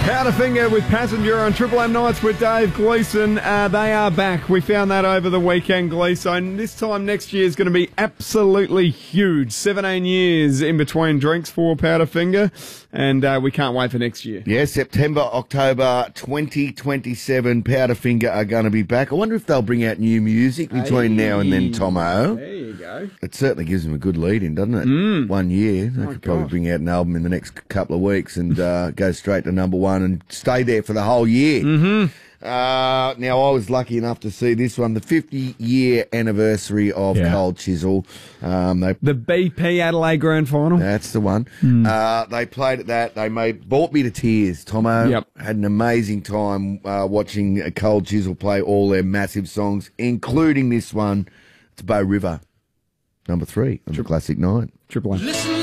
Powderfinger with Passenger on Triple M Nights with Dave Gleeson. They are back. We found that over the weekend, Gleeson. This time next year is going to be absolutely huge. 17 years in between drinks for Powderfinger, and we can't wait for next year. Yeah, September, October 2027, Powderfinger are going to be back. I wonder if they'll bring out new music between now and then, Tomo. There you go. It certainly gives them a good lead in, doesn't it? 1 year. They could probably bring out an album in the next couple of weeks and go straight to number one and stay there for the whole year. Now, I was lucky enough to see this one, the 50-year anniversary of Cold Chisel. The BP Adelaide Grand Final. That's the one. They played at that. They brought me to tears, Tomo. Yep. Had an amazing time watching Cold Chisel play all their massive songs, including this one. It's Bow River, number 3 on the Classic Night. Triple M. Listen